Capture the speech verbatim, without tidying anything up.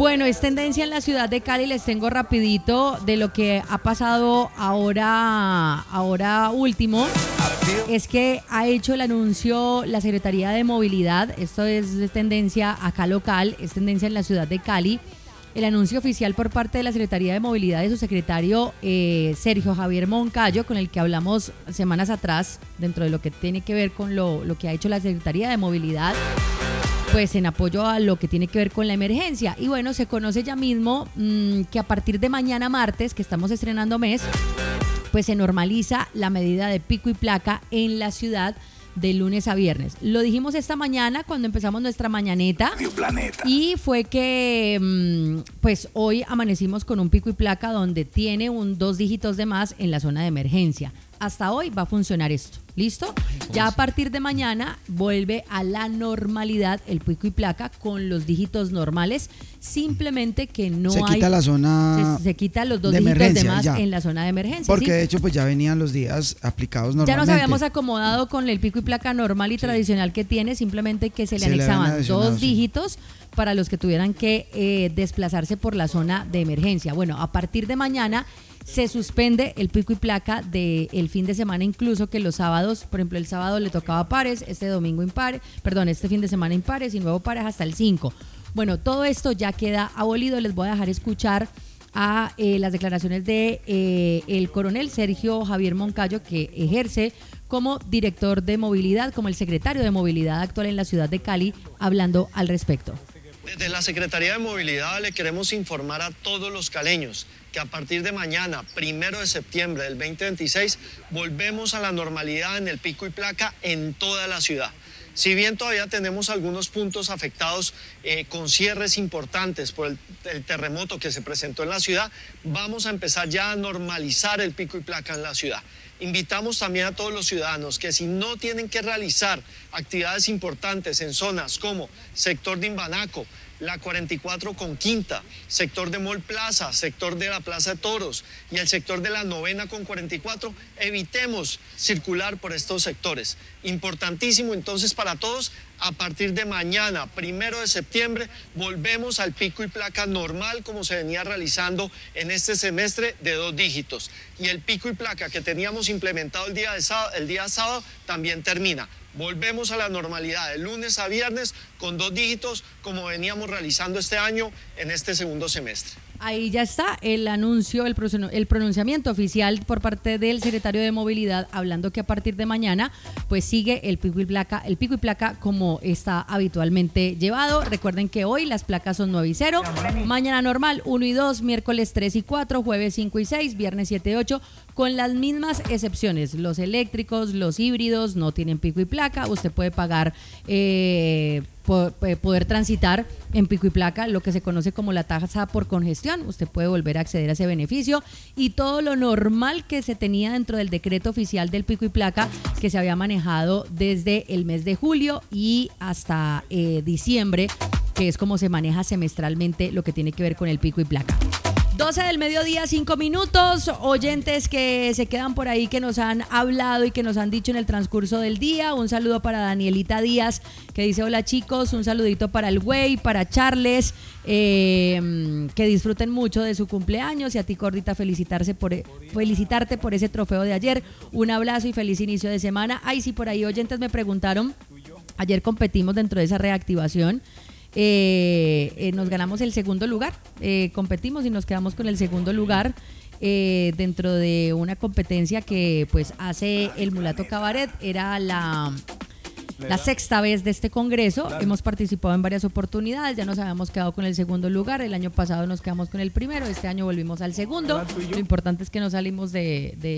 Bueno, es tendencia en la ciudad de Cali, les tengo rapidito de lo que ha pasado ahora, ahora último. Es que ha hecho el anuncio la Secretaría de Movilidad, esto es de tendencia acá local, es tendencia en la ciudad de Cali. El anuncio oficial por parte de la Secretaría de Movilidad de su secretario eh, Sergio Javier Moncayo, con el que hablamos semanas atrás, dentro de lo que tiene que ver con lo, lo que ha hecho la Secretaría de Movilidad, pues en apoyo a lo que tiene que ver con la emergencia. Y bueno, se conoce ya mismo mmm, que a partir de mañana martes, que estamos estrenando mes, pues se normaliza la medida de pico y placa en la ciudad de lunes a viernes. Lo dijimos esta mañana cuando empezamos nuestra mañaneta y fue que pues hoy amanecimos con un pico y placa donde tiene un dos dígitos de más en la zona de emergencia. Hasta hoy va a funcionar esto. ¿Listo? Ya a partir de mañana vuelve a la normalidad el pico y placa con los dígitos normales, simplemente que no se hay... Se quita la zona... Se, se quita los dos de dígitos de más ya. en la zona de emergencia. Porque ¿sí? de hecho pues ya venían los días aplicados normalmente. Ya nos habíamos acomodado con el pico y placa normal y sí. tradicional que tiene, simplemente que se le se anexaban le dos sí. dígitos para los que tuvieran que eh, desplazarse por la zona de emergencia. Bueno, a partir de mañana se suspende el pico y placa del fin de semana, incluso que los sábados, por ejemplo, el sábado le tocaba pares, este domingo impares, perdón, este fin de semana impares y nuevo pares hasta el cinco. Bueno, todo esto ya queda abolido. Les voy a dejar escuchar a eh, las declaraciones de eh, el coronel Sergio Javier Moncayo, que ejerce como director de movilidad, como el secretario de movilidad actual en la ciudad de Cali, hablando al respecto. Desde la Secretaría de Movilidad le queremos informar a todos los caleños que a partir de mañana, primero de septiembre del veinte veintiséis, volvemos a la normalidad en el pico y placa en toda la ciudad. Si bien todavía tenemos algunos puntos afectados eh, con cierres importantes por el, el terremoto que se presentó en la ciudad, vamos a empezar ya a normalizar el pico y placa en la ciudad. Invitamos también a todos los ciudadanos que si no tienen que realizar actividades importantes en zonas como sector de Imbanaco, la cuarenta y cuatro con Quinta, sector de Mall Plaza, sector de la Plaza de Toros y el sector de la Novena con cuarenta y cuatro, evitemos circular por estos sectores. Importantísimo entonces para todos, a partir de mañana, primero de septiembre, volvemos al pico y placa normal como se venía realizando en este semestre de dos dígitos. Y el pico y placa que teníamos implementado el día, de sábado, el día sábado también termina. Volvemos a la normalidad de lunes a viernes con dos dígitos como veníamos realizando este año en este segundo semestre. Ahí ya está el anuncio, el, el pronunciamiento oficial por parte del secretario de Movilidad, hablando que a partir de mañana pues sigue el pico y placa, el pico y placa como está habitualmente llevado. Recuerden que hoy las placas son nueve y cero, mañana normal uno y dos, miércoles tres y cuatro, jueves cinco y seis, viernes siete y ocho, con las mismas excepciones. Los eléctricos, los híbridos no tienen pico y placa. Usted puede pagar eh, poder transitar en pico y placa, lo que se conoce como la tasa por congestión. Usted puede volver a acceder a ese beneficio y todo lo normal que se tenía dentro del decreto oficial del pico y placa que se había manejado desde el mes de julio y hasta eh, diciembre, que es como se maneja semestralmente lo que tiene que ver con el pico y placa. doce del mediodía, cinco minutos. Oyentes que se quedan por ahí, que nos han hablado y que nos han dicho en el transcurso del día. Un saludo para Danielita Díaz, que dice: hola chicos, un saludito para el güey, para Charles, eh, que disfruten mucho de su cumpleaños, y a ti, Cordita, felicitarse por, felicitarte por ese trofeo de ayer. Un abrazo y feliz inicio de semana. Ay, sí, por ahí oyentes me preguntaron, ayer competimos dentro de esa reactivación. Eh, eh, nos ganamos el segundo lugar, eh, competimos y nos quedamos con el segundo lugar eh, dentro de una competencia que pues hace el Mulato Cabaret. Era la, la sexta vez de este congreso, hemos participado en varias oportunidades, ya nos habíamos quedado con el segundo lugar, el año pasado nos quedamos con el primero, este año volvimos al segundo. Lo importante es que no salimos de, de